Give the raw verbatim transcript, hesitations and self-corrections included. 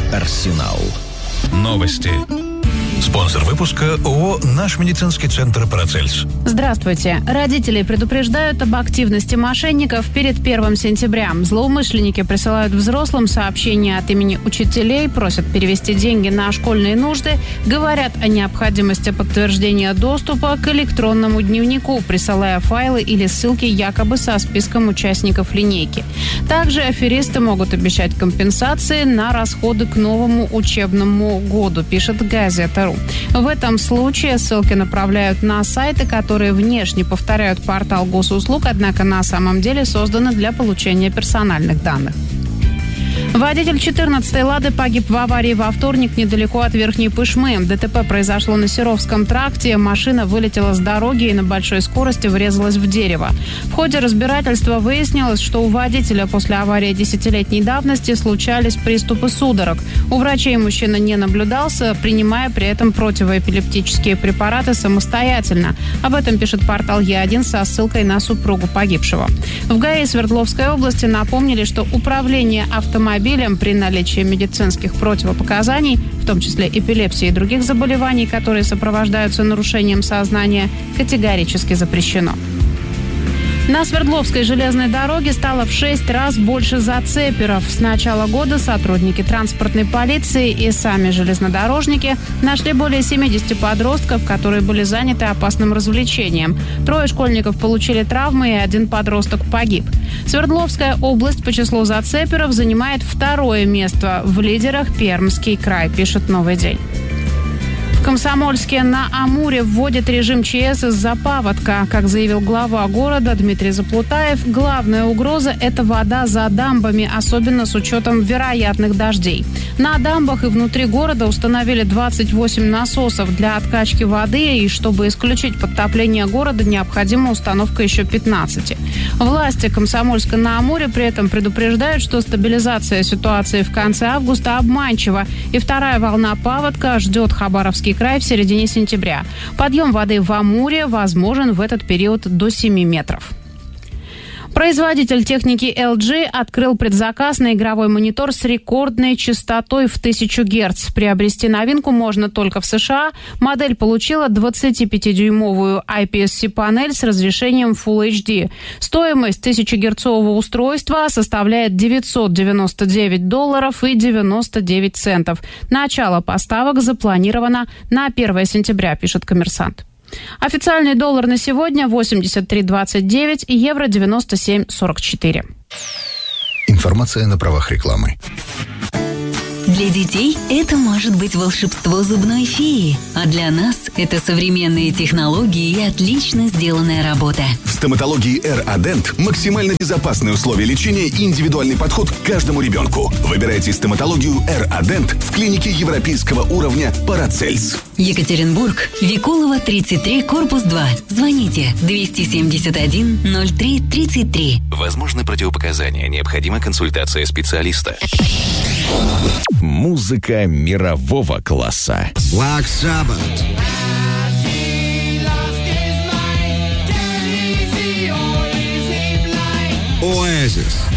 Арсенал. Новости. Спонсор выпуска ООО «Наш медицинский центр Парацельс». Здравствуйте. Родители предупреждают об активности мошенников перед первым сентября. Злоумышленники присылают взрослым сообщения от имени учителей, просят перевести деньги на школьные нужды, говорят о необходимости подтверждения доступа к электронному дневнику, присылая файлы или ссылки якобы со списком участников линейки. Также аферисты могут обещать компенсации на расходы к новому учебному году, пишет газета. В этом случае ссылки направляют на сайты, которые внешне повторяют портал госуслуг, однако на самом деле созданы для получения персональных данных. Водитель четырнадцатой «Лады» погиб в аварии во вторник недалеко от Верхней Пышмы. ДТП произошло на Серовском тракте. Машина вылетела с дороги и на большой скорости врезалась в дерево. В ходе разбирательства выяснилось, что у водителя после аварии десятилетней давности случались приступы судорог. У врачей мужчина не наблюдался, принимая при этом противоэпилептические препараты самостоятельно. Об этом пишет портал Е один со ссылкой на супругу погибшего. В ГАИ Свердловской области напомнили, что управление автомобилем при наличии медицинских противопоказаний, в том числе эпилепсии и других заболеваний, которые сопровождаются нарушением сознания, категорически запрещено. На Свердловской железной дороге стало в шесть раз больше зацеперов. С начала года сотрудники транспортной полиции и сами железнодорожники нашли более семидесяти подростков, которые были заняты опасным развлечением. Трое школьников получили травмы, и один подросток погиб. Свердловская область по числу зацеперов занимает второе место. В лидерах Пермский край, пишет «Новый день». В Комсомольске на Амуре вводят режим ЧС из-за паводка. Как заявил глава города Дмитрий Заплутаев, главная угроза – это вода за дамбами, особенно с учетом вероятных дождей. На дамбах и внутри города установили двадцать восемь насосов для откачки воды, и чтобы исключить подтопление города, необходима установка еще пятнадцати. Власти Комсомольска на Амуре при этом предупреждают, что стабилизация ситуации в конце августа обманчива, и вторая волна паводка ждет Хабаровский край в середине сентября. Подъем воды в Амуре возможен в этот период до семи метров. Производитель техники эл джи открыл предзаказ на игровой монитор с рекордной частотой в тысячу герц. Приобрести новинку можно только в США. Модель получила двадцатипятидюймовую ай пи эс си-панель с разрешением Full эйч ди. Стоимость тысячегерцового устройства составляет девятьсот девяносто девять долларов и девяносто девять центов. Начало поставок запланировано на первое сентября, пишет «Коммерсант». Официальный доллар на сегодня восемьдесят три двадцать девять и евро девяносто семь сорок четыре. Информация на правах рекламы. Для детей это может быть волшебство зубной феи, а для нас это современные технологии и отлично сделанная работа. В стоматологии эр-Адент максимально безопасные условия лечения и индивидуальный подход к каждому ребенку. Выбирайте стоматологию эр-Адент в клинике европейского уровня Парацельс. Екатеринбург, Викулова, тридцать три, корпус два. Звоните двести семьдесят один ноль три тридцать три. Возможны противопоказания. Необходима консультация специалиста. Музыка мирового класса. Black Sabbath. Oasis.